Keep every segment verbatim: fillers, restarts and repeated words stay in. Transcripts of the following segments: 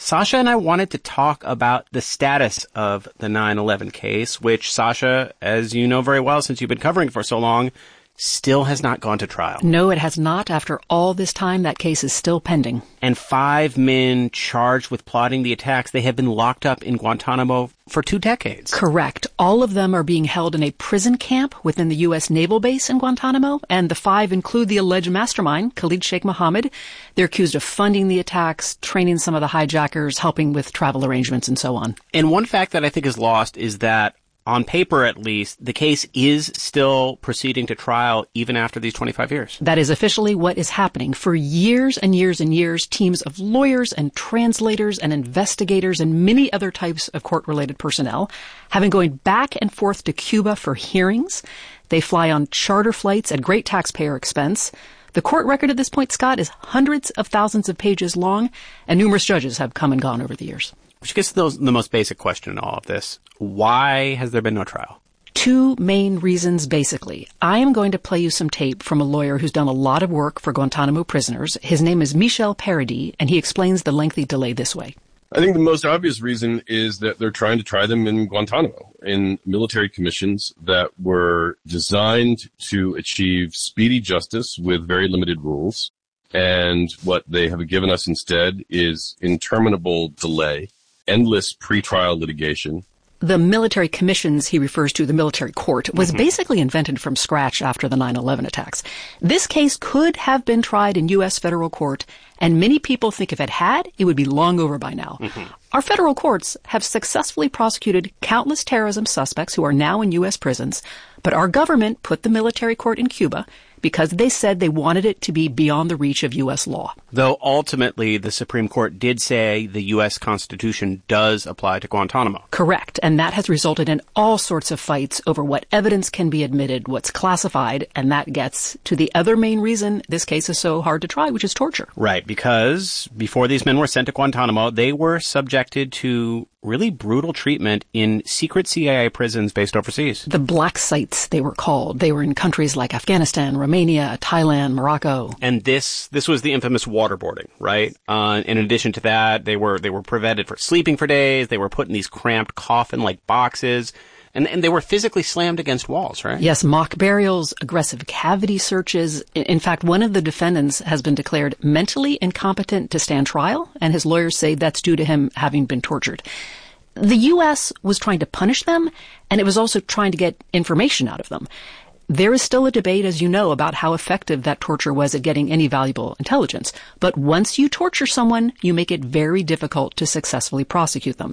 Sasha and I wanted to talk about the status of the nine eleven case, which, Sasha, as you know very well since you've been covering it for so long, still has not gone to trial. No, it has not. After all this time, that case is still pending. And five men charged with plotting the attacks, they have been locked up in Guantanamo for two decades. Correct. All of them are being held in a prison camp within the U S naval base in Guantanamo, and the five include the alleged mastermind, Khalid Sheikh Mohammed. They're accused of funding the attacks, training some of the hijackers, helping with travel arrangements, and so on. And one fact that I think is lost is that, on paper at least, the case is still proceeding to trial even after these twenty-five years. That is officially what is happening. For years and years and years, teams of lawyers and translators and investigators and many other types of court-related personnel have been going back and forth to Cuba for hearings. They fly on charter flights at great taxpayer expense. The court record at this point, Scott, is hundreds of thousands of pages long, and numerous judges have come and gone over the years. Which gets to those, the most basic question in all of this. Why has there been no trial? Two main reasons, basically. I am going to play you some tape from a lawyer who's done a lot of work for Guantanamo prisoners. His name is Michel Paradis, and he explains the lengthy delay this way. I think the most obvious reason is that they're trying to try them in Guantanamo, in military commissions that were designed to achieve speedy justice with very limited rules. And what they have given us instead is interminable delay, endless pretrial litigation. The military commissions he refers to, the military court, was mm-hmm. basically invented from scratch after the nine eleven attacks. This case could have been tried in U S federal court, and many people think if it had, it would be long over by now. Mm-hmm. Our federal courts have successfully prosecuted countless terrorism suspects who are now in U S prisons, but our government put the military court in Cuba because they said they wanted it to be beyond the reach of U S law. Though ultimately the Supreme Court did say the U S Constitution does apply to Guantanamo. Correct, and that has resulted in all sorts of fights over what evidence can be admitted, what's classified, and that gets to the other main reason this case is so hard to try, which is torture. Right, because before these men were sent to Guantanamo, they were subjected to really brutal treatment in secret C I A prisons based overseas. The black sites, they were called. They were in countries like Afghanistan, Romania, Thailand, Morocco. And this this was the infamous waterboarding, right? Uh, in addition to that, they were they were prevented from sleeping for days. They were put in these cramped coffin-like boxes. And, and they were physically slammed against walls, right? Yes, mock burials, aggressive cavity searches. In fact, one of the defendants has been declared mentally incompetent to stand trial, and his lawyers say that's due to him having been tortured. The U S was trying to punish them, and it was also trying to get information out of them. There is still a debate, as you know, about how effective that torture was at getting any valuable intelligence. But once you torture someone, you make it very difficult to successfully prosecute them.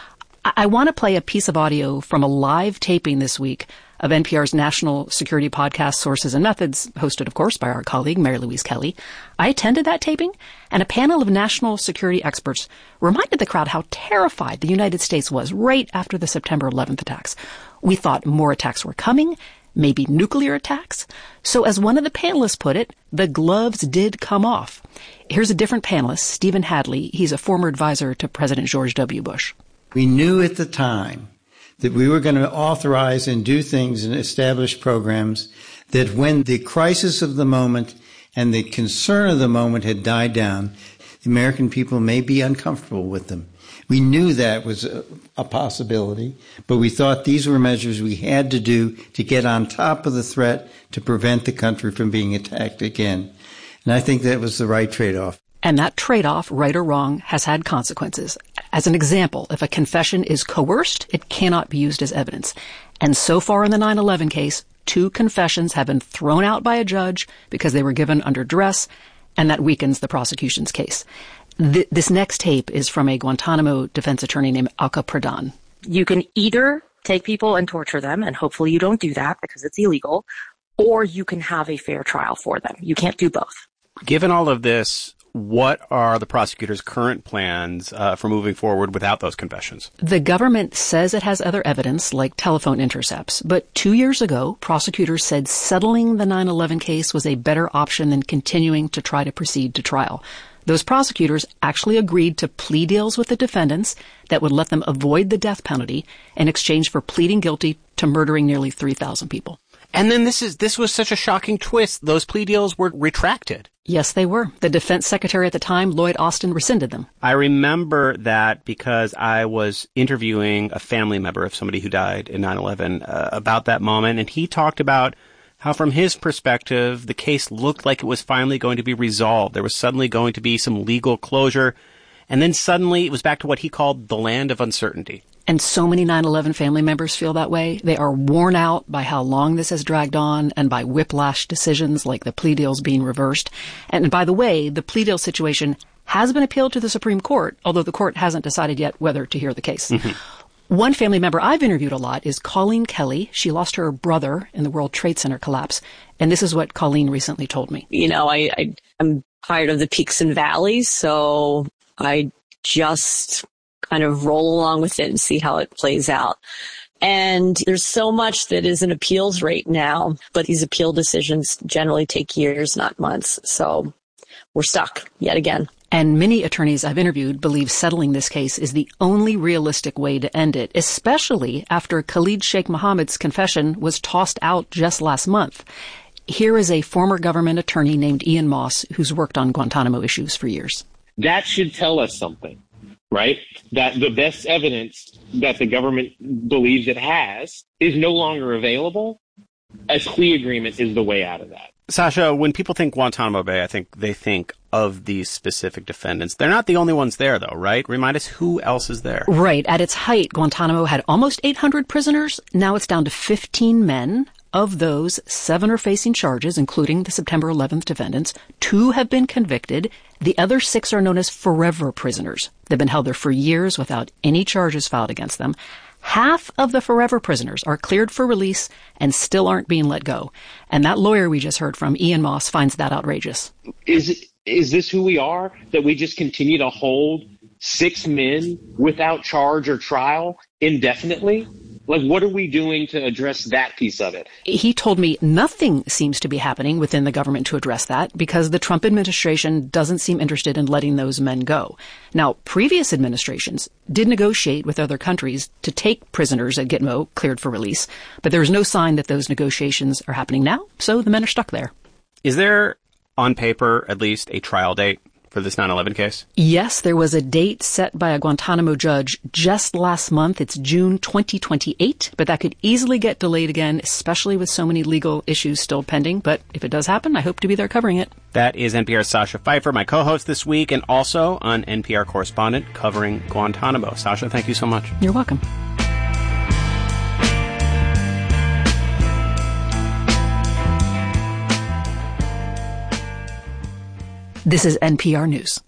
I want to play a piece of audio from a live taping this week of N P R's national security podcast, Sources and Methods, hosted, of course, by our colleague, Mary Louise Kelly. I attended that taping, and a panel of national security experts reminded the crowd how terrified the United States was right after the September eleventh attacks. We thought more attacks were coming, maybe nuclear attacks. So as one of the panelists put it, the gloves did come off. Here's a different panelist, Stephen Hadley. He's a former advisor to President George W. Bush. We knew at the time that we were going to authorize and do things and establish programs that when the crisis of the moment and the concern of the moment had died down, the American people may be uncomfortable with them. We knew that was a, a possibility, but we thought these were measures we had to do to get on top of the threat to prevent the country from being attacked again. And I think that was the right trade-off. And that trade-off, right or wrong, has had consequences. As an example, if a confession is coerced, it cannot be used as evidence. And so far in the nine eleven case, two confessions have been thrown out by a judge because they were given under duress, and that weakens the prosecution's case. Th- this next tape is from a Guantanamo defense attorney named Alka Pradhan. You can either take people and torture them, and hopefully you don't do that because it's illegal, or you can have a fair trial for them. You can't do both. Given all of this, what are the prosecutor's current plans uh, for moving forward without those confessions? The government says it has other evidence, like telephone intercepts. But two years ago, prosecutors said settling the nine eleven case was a better option than continuing to try to proceed to trial. Those prosecutors actually agreed to plea deals with the defendants that would let them avoid the death penalty in exchange for pleading guilty to murdering nearly three thousand people. And then this is this was such a shocking twist. Those plea deals were retracted. Yes, they were. The defense secretary at the time, Lloyd Austin, rescinded them. I remember that because I was interviewing a family member of somebody who died in nine eleven uh, about that moment, and he talked about how from his perspective, the case looked like it was finally going to be resolved. There was suddenly going to be some legal closure, and then suddenly it was back to what he called the land of uncertainty. And so many nine eleven family members feel that way. They are worn out by how long this has dragged on and by whiplash decisions like the plea deals being reversed. And by the way, the plea deal situation has been appealed to the Supreme Court, although the court hasn't decided yet whether to hear the case. Mm-hmm. One family member I've interviewed a lot is Colleen Kelly. She lost her brother in the World Trade Center collapse. And this is what Colleen recently told me. You know, I, I, I'm tired of the peaks and valleys, so I just kind of roll along with it and see how it plays out. And there's so much that is an appeals rate now, but these appeal decisions generally take years, not months. So we're stuck yet again. And many attorneys I've interviewed believe settling this case is the only realistic way to end it, especially after Khalid Sheikh Mohammed's confession was tossed out just last month. Here is a former government attorney named Ian Moss who's worked on Guantanamo issues for years. That should tell us something, right? That the best evidence that the government believes it has is no longer available. A plea agreement is the way out of that. Sasha, when people think Guantanamo Bay, I think they think of these specific defendants. They're not the only ones there, though, right? Remind us who else is there. Right. At its height, Guantanamo had almost eight hundred prisoners. Now it's down to fifteen men. Of those, seven are facing charges, including the September eleventh defendants. Two have been convicted. The other six are known as forever prisoners. They've been held there for years without any charges filed against them. Half of the forever prisoners are cleared for release and still aren't being let go. And that lawyer we just heard from, Ian Moss, finds that outrageous. Is is this who we are, that we just continue to hold six men without charge or trial indefinitely? Like, what are we doing to address that piece of it? He told me nothing seems to be happening within the government to address that because the Trump administration doesn't seem interested in letting those men go. Now, previous administrations did negotiate with other countries to take prisoners at Gitmo cleared for release, but there's no sign that those negotiations are happening now, so the men are stuck there. Is there, on paper, at least a trial date for this nine eleven case? Yes, there was a date set by a Guantanamo judge just last month. It's June twenty twenty-eight, but that could easily get delayed again, especially with so many legal issues still pending. But if it does happen, I hope to be there covering it. That is N P R's Sasha Pfeiffer, my co-host this week, and also an N P R correspondent covering Guantanamo. Sasha, thank you so much. You're welcome. This is N P R News.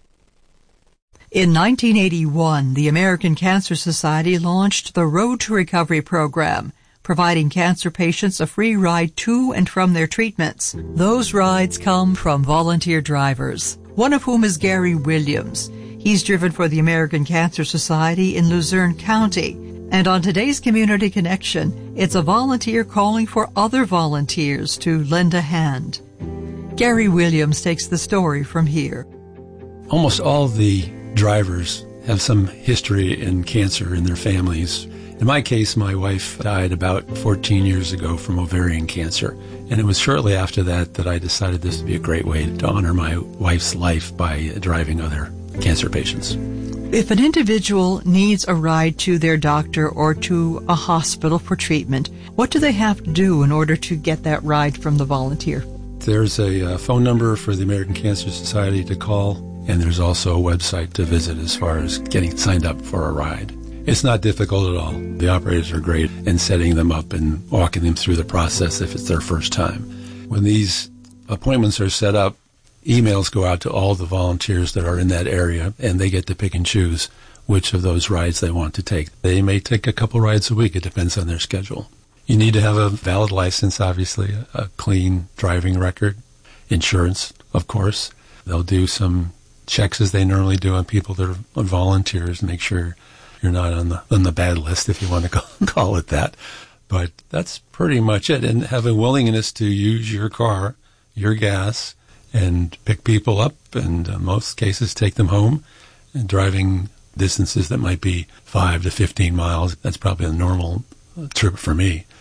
In nineteen eighty-one, the American Cancer Society launched the Road to Recovery program, providing cancer patients a free ride to and from their treatments. Those rides come from volunteer drivers, one of whom is Gary Williams. He's driven for the American Cancer Society in Luzerne County. And on today's Community Connection, it's a volunteer calling for other volunteers to lend a hand. Gary Williams takes the story from here. Almost all the drivers have some history in cancer in their families. In my case, my wife died about fourteen years ago from ovarian cancer. And it was shortly after that that I decided this would be a great way to honor my wife's life by driving other cancer patients. If an individual needs a ride to their doctor or to a hospital for treatment, what do they have to do in order to get that ride from the volunteer? There's a uh, phone number for the American Cancer Society to call, and there's also a website to visit as far as getting signed up for a ride. It's not difficult at all. The operators are great in setting them up and walking them through the process if it's their first time. When these appointments are set up, emails go out to all the volunteers that are in that area, and they get to pick and choose which of those rides they want to take. They may take a couple rides a week. It depends on their schedule. You need to have a valid license, obviously, a clean driving record, insurance, of course. They'll do some checks as they normally do on people that are volunteers, make sure you're not on the on the bad list, if you want to call, call it that. But that's pretty much it. And have a willingness to use your car, your gas, and pick people up, and in most cases take them home. And driving distances that might be five to fifteen miles, that's probably a normal trip for me.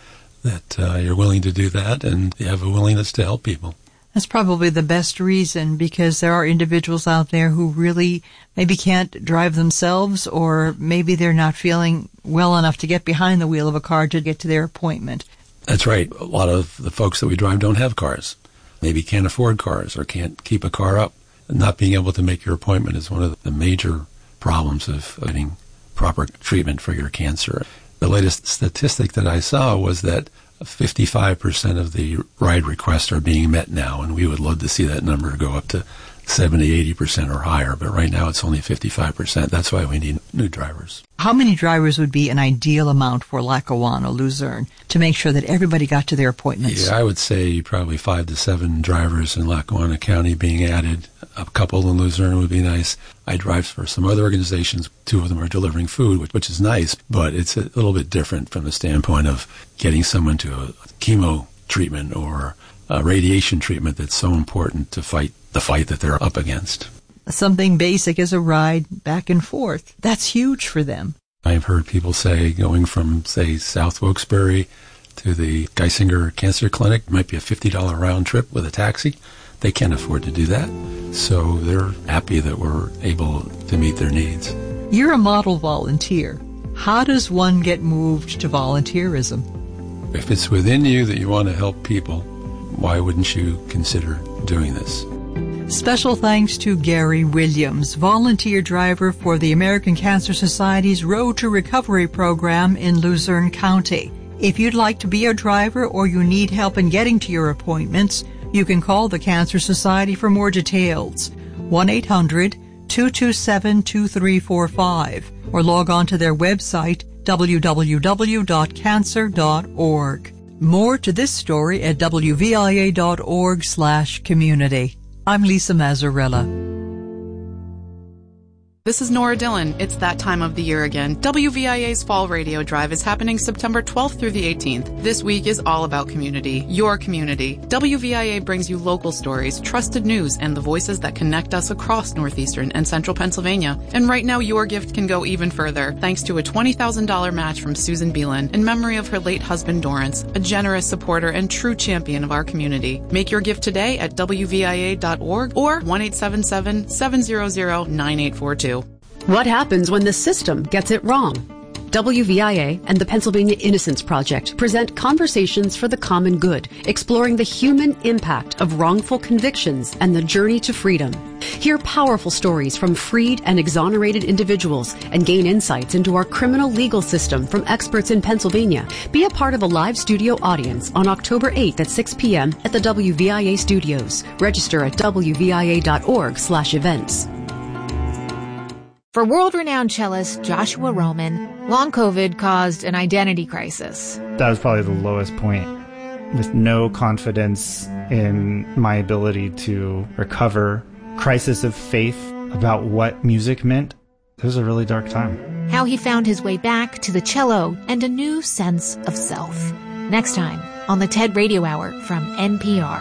that uh, you're willing to do that and you have a willingness to help people. That's probably the best reason, because there are individuals out there who really maybe can't drive themselves, or maybe they're not feeling well enough to get behind the wheel of a car to get to their appointment. That's right. A lot of the folks that we drive don't have cars. Maybe can't afford cars or can't keep a car up. Not being able to make your appointment is one of the major problems of getting proper treatment for your cancer. The latest statistic that I saw was that fifty-five percent of the ride requests are being met now, and we would love to see that number go up to seventy, eighty percent or higher, but right now it's only fifty-five percent. That's why we need new drivers. How many drivers would be an ideal amount for Lackawanna, Luzerne, to make sure that everybody got to their appointments? Yeah, I would say probably five to seven drivers in Lackawanna County being added. A couple in Luzerne would be nice. I drive for some other organizations. Two of them are delivering food, which, which is nice, but it's a little bit different from the standpoint of getting someone to a chemo treatment or a radiation treatment that's so important to fight the fight that they're up against. Something basic as a ride back and forth. That's huge for them. I've heard people say going from, say, South Wilkes-Barre to the Geisinger Cancer Clinic might be a fifty dollars round trip with a taxi. They can't afford to do that, so they're happy that we're able to meet their needs. You're a model volunteer. How does one get moved to volunteerism? If it's within you that you want to help people, why wouldn't you consider doing this? Special thanks to Gary Williams, volunteer driver for the American Cancer Society's Road to Recovery program in Luzerne County. If you'd like to be a driver or you need help in getting to your appointments, you can call the Cancer Society for more details. one eight hundred two two seven two three four five or log on to their website w w w dot cancer dot org. More to this story at w v i a dot org slash community. I'm Lisa Mazzarella. This is Nora Dillon. It's that time of the year again. W V I A's Fall Radio Drive is happening September twelfth through the eighteenth. This week is all about community, your community. W V I A brings you local stories, trusted news, and the voices that connect us across northeastern and central Pennsylvania. And right now, your gift can go even further, thanks to a twenty thousand dollars match from Susan Beelan in memory of her late husband, Dorrance, a generous supporter and true champion of our community. Make your gift today at w v i a dot org or one eight seven seven seven zero zero nine eight four two. What happens when the system gets it wrong? W V I A and the Pennsylvania Innocence Project present Conversations for the Common Good, exploring the human impact of wrongful convictions and the journey to freedom. Hear powerful stories from freed and exonerated individuals and gain insights into our criminal legal system from experts in Pennsylvania. Be a part of a live studio audience on October eighth at six p.m. at the W V I A studios. Register at w v i a dot org slash events. For world-renowned cellist Joshua Roman, long COVID caused an identity crisis. That was probably the lowest point, with no confidence in my ability to recover, crisis of faith about what music meant. It was a really dark time. How he found his way back to the cello and a new sense of self. Next time on the TED Radio Hour from N P R.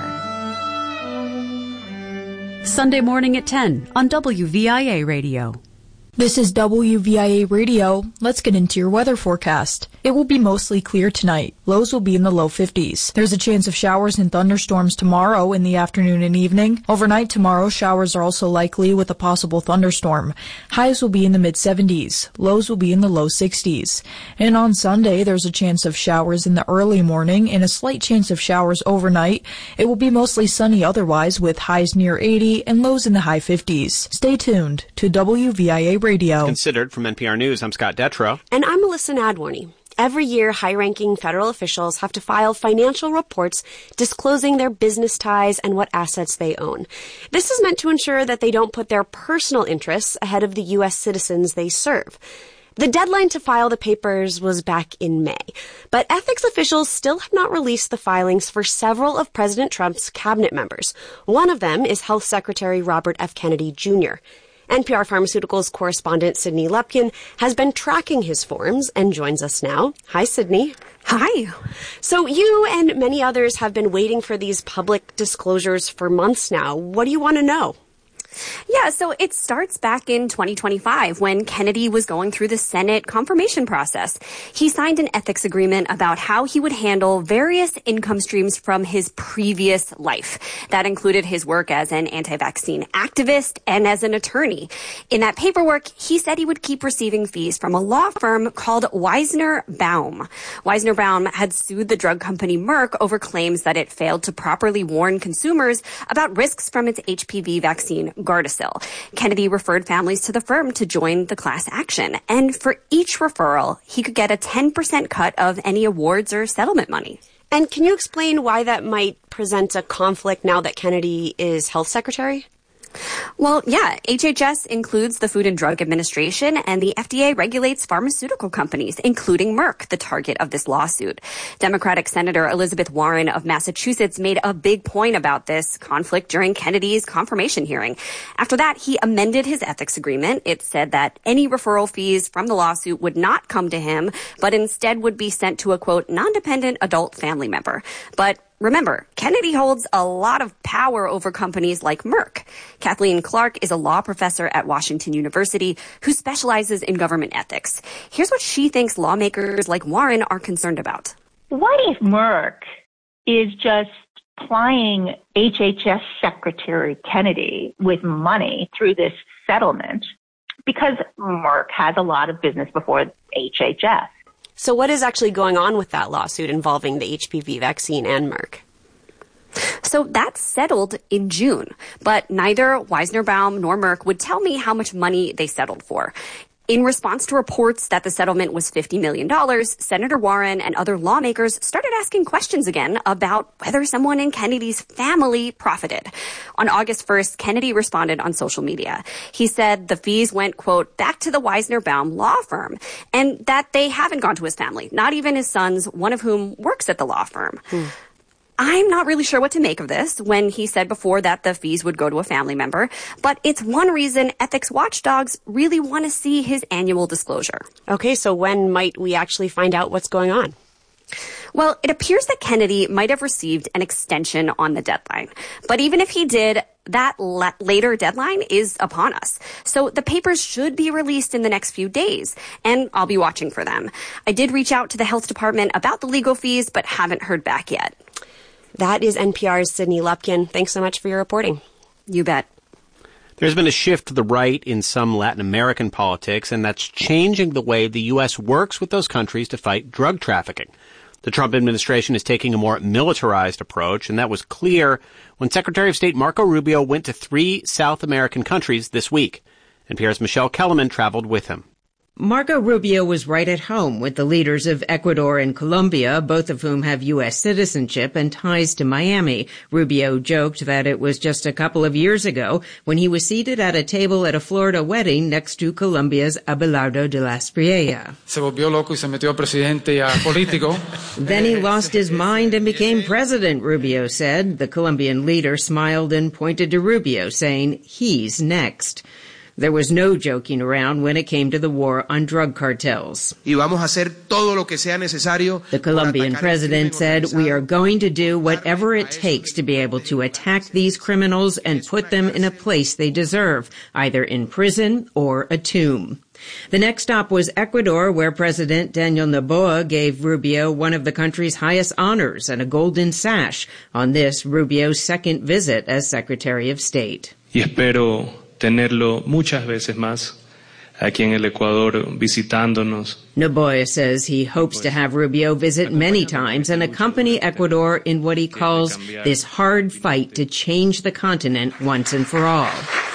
Sunday morning at ten on W V I A Radio. This is W V I A Radio. Let's get into your weather forecast. It will be mostly clear tonight. Lows will be in the low fifties. There's a chance of showers and thunderstorms tomorrow in the afternoon and evening. Overnight tomorrow, showers are also likely with a possible thunderstorm. Highs will be in the mid seventies. Lows will be in the low sixties. And on Sunday, there's a chance of showers in the early morning and a slight chance of showers overnight. It will be mostly sunny otherwise with highs near eighty and lows in the high fifties. Stay tuned to W V I A Radio. Considered from N P R News, I'm Scott Detrow. And I'm Melissa Nadworny. Every year, high-ranking federal officials have to file financial reports disclosing their business ties and what assets they own. This is meant to ensure that they don't put their personal interests ahead of the U S citizens they serve. The deadline to file the papers was back in May, but ethics officials still have not released the filings for several of President Trump's cabinet members. One of them is Health Secretary Robert F. Kennedy, Junior N P R Pharmaceuticals correspondent Sydney Lepkin has been tracking his forms and joins us now. Hi, Sydney. Hi. So you and many others have been waiting for these public disclosures for months now. What do you want to know? Yeah, so it starts back in twenty twenty-five when Kennedy was going through the Senate confirmation process. He signed an ethics agreement about how he would handle various income streams from his previous life. That included his work as an anti-vaccine activist and as an attorney. In that paperwork, he said he would keep receiving fees from a law firm called Weisner Baum. Weisner Baum had sued the drug company Merck over claims that it failed to properly warn consumers about risks from its H P V vaccine Gardasil. Kennedy referred families to the firm to join the class action. And for each referral, he could get a ten percent cut of any awards or settlement money. And can you explain why that might present a conflict now that Kennedy is health secretary? Well, yeah, H H S includes the Food and Drug Administration, and the F D A regulates pharmaceutical companies, including Merck, the target of this lawsuit. Democratic Senator Elizabeth Warren of Massachusetts made a big point about this conflict during Kennedy's confirmation hearing. After that, he amended his ethics agreement. It said that any referral fees from the lawsuit would not come to him, but instead would be sent to a, quote, non-dependent adult family member. But remember, Kennedy holds a lot of power over companies like Merck. Kathleen Clark is a law professor at Washington University who specializes in government ethics. Here's what she thinks lawmakers like Warren are concerned about. What if Merck is just plying H H S Secretary Kennedy with money through this settlement because Merck has a lot of business before H H S? So what is actually going on with that lawsuit involving the H P V vaccine and Merck? So that's settled in June, but neither Weisner Baum nor Merck would tell me how much money they settled for. In response to reports that the settlement was fifty million dollars, Senator Warren and other lawmakers started asking questions again about whether someone in Kennedy's family profited. On August first, Kennedy responded on social media. He said the fees went, quote, back to the Weisner Baum law firm, and that they haven't gone to his family, not even his sons, one of whom works at the law firm. Hmm. I'm not really sure what to make of this when he said before that the fees would go to a family member, but it's one reason ethics watchdogs really want to see his annual disclosure. Okay, so when might we actually find out what's going on? Well, it appears that Kennedy might have received an extension on the deadline. But even if he did, that le- later deadline is upon us. So the papers should be released in the next few days, and I'll be watching for them. I did reach out to the health department about the legal fees, but haven't heard back yet. That is N P R's Sydney Lupkin. Thanks so much for your reporting. You bet. There's been a shift to the right in some Latin American politics, and that's changing the way the U S works with those countries to fight drug trafficking. The Trump administration is taking a more militarized approach, and that was clear when Secretary of State Marco Rubio went to three South American countries this week. N P R's Michelle Kellerman traveled with him. Marco Rubio was right at home with the leaders of Ecuador and Colombia, both of whom have U S citizenship and ties to Miami. Rubio joked that it was just a couple of years ago when he was seated at a table at a Florida wedding next to Colombia's Abelardo de la Espriella. Se volvió loco y se metió a presidente y a político. Then he lost his mind and became president, Rubio said. The Colombian leader smiled and pointed to Rubio, saying, he's next. There was no joking around when it came to the war on drug cartels. Y vamos a hacer todo lo que sea necesario. The Colombian president said, we are going to do whatever it takes to be able to attack these criminals and put them in a place they deserve, either in prison or a tomb. The next stop was Ecuador, where President Daniel Noboa gave Rubio one of the country's highest honors and a golden sash on this, Rubio's second visit as Secretary of State. Y espero tenerlo muchas veces más aquí en el Ecuador visitándonos. Noboa says he hopes to have Rubio visit many times and accompany Ecuador in what he calls this hard fight to change the continent once and for all.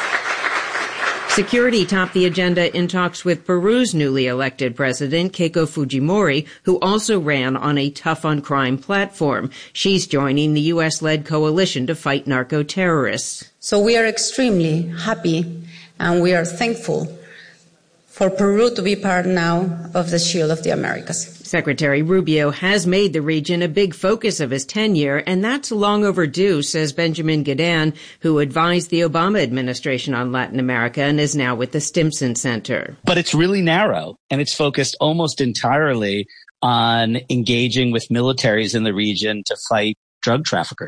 Security topped the agenda in talks with Peru's newly elected president, Keiko Fujimori, who also ran on a tough-on-crime platform. She's joining the U S-led coalition to fight narco-terrorists. So we are extremely happy and we are thankful for Peru to be part now of the Shield of the Americas. Secretary Rubio has made the region a big focus of his tenure, and that's long overdue, says Benjamin Gedan, who advised the Obama administration on Latin America and is now with the Stimson Center. But it's really narrow, and it's focused almost entirely on engaging with militaries in the region to fight drug traffickers.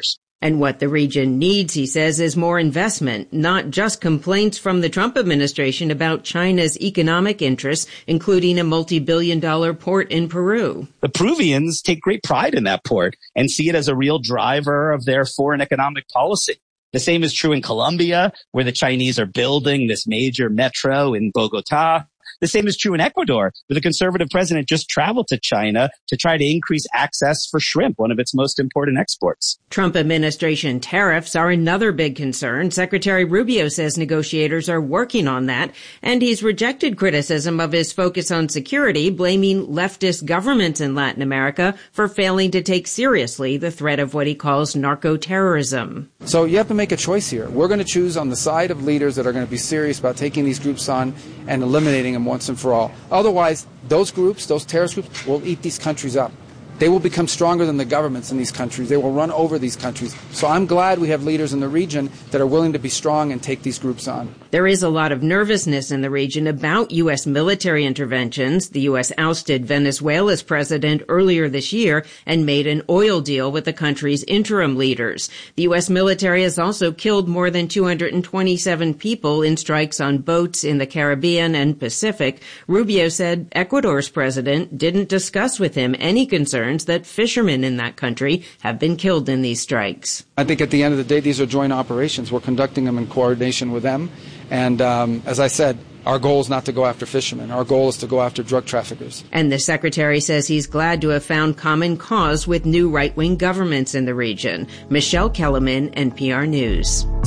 And what the region needs, he says, is more investment, not just complaints from the Trump administration about China's economic interests, including a multi-billion dollar port in Peru. The Peruvians take great pride in that port and see it as a real driver of their foreign economic policy. The same is true in Colombia, where the Chinese are building this major metro in Bogota. The same is true in Ecuador, where the conservative president just traveled to China to try to increase access for shrimp, one of its most important exports. Trump administration tariffs are another big concern. Secretary Rubio says negotiators are working on that, and he's rejected criticism of his focus on security, blaming leftist governments in Latin America for failing to take seriously the threat of what he calls narco-terrorism. So you have to make a choice here. We're going to choose on the side of leaders that are going to be serious about taking these groups on and eliminating them once and for all. Otherwise, those groups, those terrorist groups, will eat these countries up. They will become stronger than the governments in these countries. They will run over these countries. So I'm glad we have leaders in the region that are willing to be strong and take these groups on. There is a lot of nervousness in the region about U S military interventions. The U S ousted Venezuela's president earlier this year and made an oil deal with the country's interim leaders. The U S military has also killed more than two hundred twenty-seven people in strikes on boats in the Caribbean and Pacific. Rubio said Ecuador's president didn't discuss with him any concerns that fishermen in that country have been killed in these strikes. I think at the end of the day, these are joint operations. We're conducting them in coordination with them. And um, as I said, our goal is not to go after fishermen. Our goal is to go after drug traffickers. And the secretary says he's glad to have found common cause with new right-wing governments in the region. Michelle Kellerman, N P R News.